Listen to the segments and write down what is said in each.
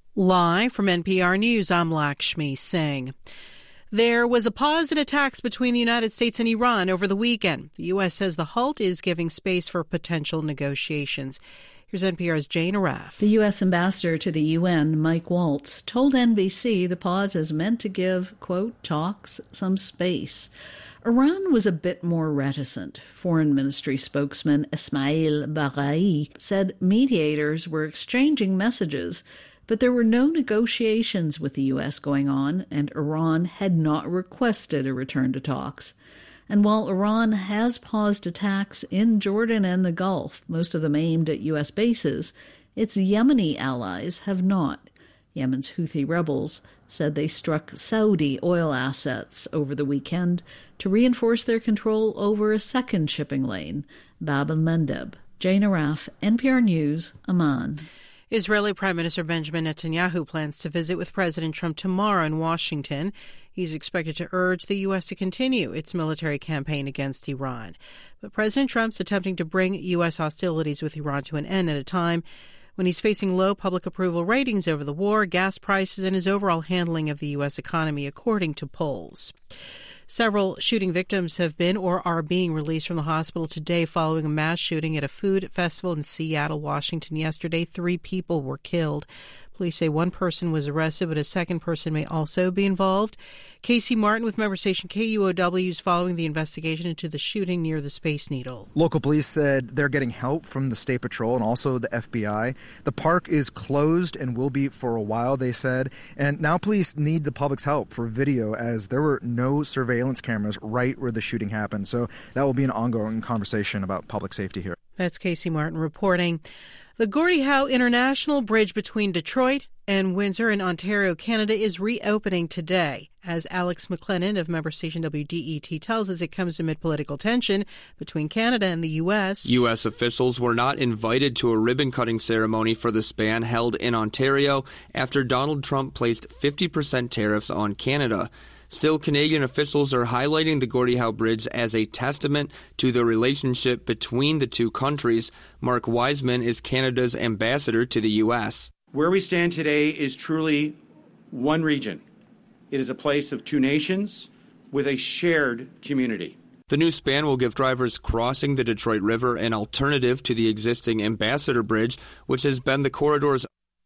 Live from NPR News, I'm Lakshmi Singh. There was a pause in attacks between the United States and Iran over the weekend. The U.S. says the halt is giving space for potential negotiations. Here's NPR's Jane Arraf. The U.S. ambassador to the UN, Mike Waltz, told NBC the pause is meant to give, quote, talks some space. Iran was a bit more reticent. Foreign Ministry spokesman Ismail Baghai said mediators were exchanging messages, but there were no negotiations with the U.S. going on, and Iran had not requested a return to talks. And while Iran has paused attacks in Jordan and the Gulf, most of them aimed at U.S. bases, its Yemeni allies have not. Yemen's Houthi rebels said they struck Saudi oil assets over the weekend to reinforce their control over a second shipping lane, Bab el-Mandeb. Jane Arraf, NPR News, Amman. Israeli Prime Minister Benjamin Netanyahu plans to visit with President Trump tomorrow in Washington. He's expected to urge the U.S. to continue its military campaign against Iran. But President Trump's attempting to bring U.S. hostilities with Iran to an end at a time when he's facing low public approval ratings over the war, gas prices, and his overall handling of the U.S. economy, according to polls. Several shooting victims have been or are being released from the hospital today following a mass shooting at a food festival in Seattle, Washington yesterday. 3 people were killed. Police say one person was arrested, but a second person may also be involved. Casey Martin with member station KUOW is following the investigation into the shooting near the Space Needle. Local police said they're getting help from the State Patrol and also the FBI. The park is closed and will be for a while, they said. And now police need the public's help for video as there were no surveillance cameras right where the shooting happened. So that will be an ongoing conversation about public safety here. That's Casey Martin reporting. The Gordie Howe International Bridge between Detroit and Windsor in Ontario, Canada, is reopening today. As Alex McLennan of member station WDET tells us, it comes amid political tension between Canada and the U.S. U.S. officials were not invited to a ribbon-cutting ceremony for the span held in Ontario after Donald Trump placed 50% tariffs on Canada. Still, Canadian officials are highlighting the Gordie Howe Bridge as a testament to the relationship between the two countries. Mark Wiseman is Canada's ambassador to the U.S. Where we stand today is truly one region. It is a place of two nations with a shared community. The new span will give drivers crossing the Detroit River an alternative to the existing Ambassador Bridge, which has been the corridor's.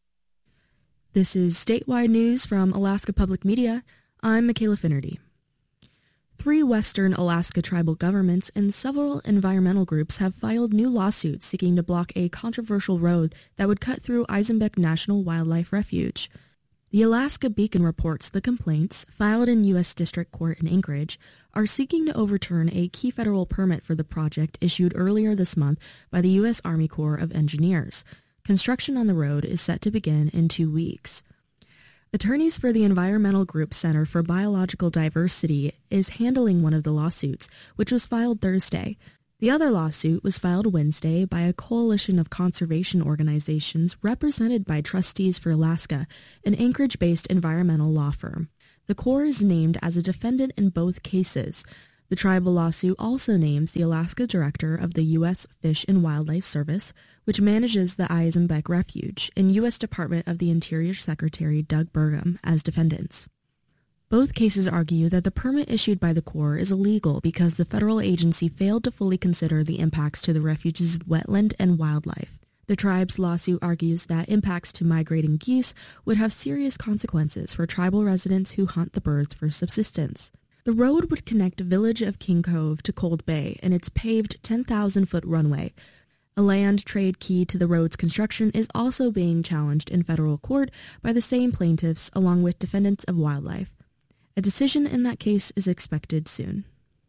This is statewide news from Alaska Public Media. I'm Michaela Finnerty. 3 Western Alaska tribal governments and several environmental groups have filed new lawsuits seeking to block a controversial road that would cut through Eisenbeck National Wildlife Refuge. The Alaska Beacon reports the complaints, filed in U.S. District Court in Anchorage, are seeking to overturn a key federal permit for the project issued earlier this month by the U.S. Army Corps of Engineers. Construction on the road is set to begin in 2 weeks. Attorneys for the environmental group Center for Biological Diversity is handling one of the lawsuits, which was filed Thursday. The other lawsuit was filed Wednesday by a coalition of conservation organizations represented by Trustees for Alaska, an Anchorage-based environmental law firm. The Corps is named as a defendant in both cases. The tribal lawsuit also names the Alaska director of the U.S. Fish and Wildlife Service, which manages the Eisenbeck Refuge, and U.S. Department of the Interior Secretary Doug Burgum as defendants. Both cases argue that the permit issued by the Corps is illegal because the federal agency failed to fully consider the impacts to the refuge's wetland and wildlife. The tribe's lawsuit argues that impacts to migrating geese would have serious consequences for tribal residents who hunt the birds for subsistence. The road would connect the village of King Cove to Cold Bay and its paved 10,000-foot runway. A land trade key to the road's construction is also being challenged in federal court by the same plaintiffs along with defendants of wildlife. A decision in that case is expected soon.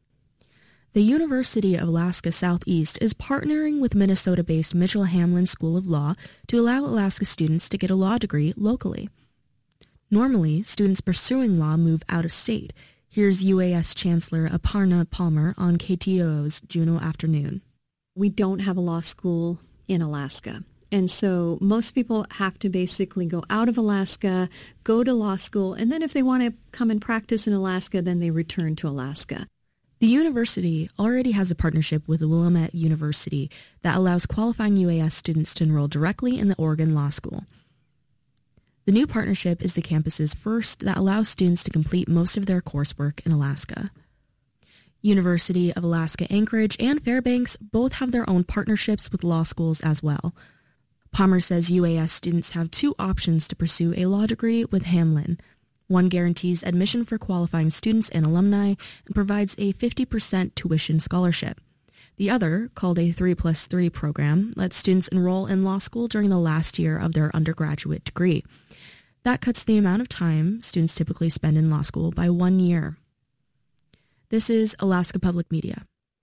The University of Alaska Southeast is partnering with Minnesota-based Mitchell Hamlin School of Law to allow Alaska students to get a law degree locally. Normally, students pursuing law move out of state. Here's UAS Chancellor Aparna Palmer on KTOO's Juneau Afternoon. We don't have a law school in Alaska. And so most people have to basically go out of Alaska, go to law school, and then if they want to come and practice in Alaska, then they return to Alaska. The university already has a partnership with the Willamette University that allows qualifying UAS students to enroll directly in the Oregon Law School. The new partnership is the campus's first that allows students to complete most of their coursework in Alaska. University of Alaska Anchorage and Fairbanks both have their own partnerships with law schools as well. Palmer says UAS students have two options to pursue a law degree with Hamlin. One guarantees admission for qualifying students and alumni and provides a 50% tuition scholarship. The other, called a 3+3 program, lets students enroll in law school during the last year of their undergraduate degree. That cuts the amount of time students typically spend in law school by 1 year. This is Alaska Public Media.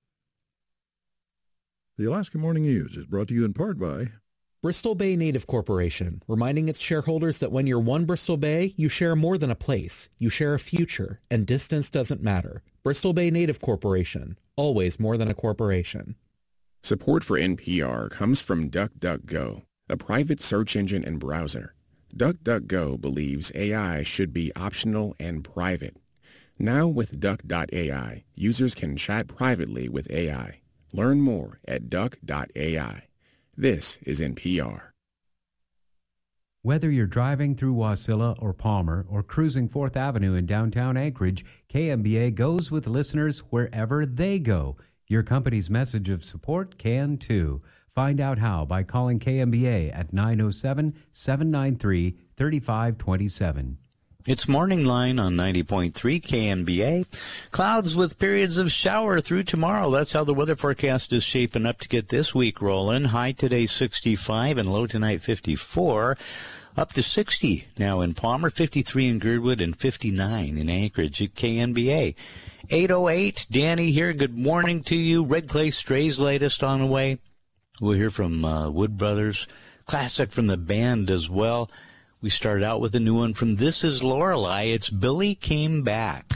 The Alaska Morning News is brought to you in part by Bristol Bay Native Corporation, reminding its shareholders that when you're one Bristol Bay, you share more than a place. You share a future, and distance doesn't matter. Bristol Bay Native Corporation, always more than a corporation. Support for NPR comes from DuckDuckGo, a private search engine and browser. DuckDuckGo believes AI should be optional and private. Now with Duck.ai, users can chat privately with AI. Learn more at Duck.ai. This is NPR. Whether you're driving through Wasilla or Palmer or cruising 4th Avenue in downtown Anchorage, KMBA goes with listeners wherever they go. Your company's message of support can too. Find out how by calling KMBA at 907-793-3527. It's Morning Line on 90.3 KMBA. Clouds with periods of shower through tomorrow. That's how the weather forecast is shaping up to get this week rolling. High today 65 and low tonight 54. Up to 60 now in Palmer, 53 in Girdwood, and 59 in Anchorage at KMBA. 8:08, Danny here. Good morning to you. Red Clay Stray's latest on the way. We'll hear from Wood Brothers. Classic from the band as well. We start out with a new one from This Is Lorelei. It's Billy Came Back.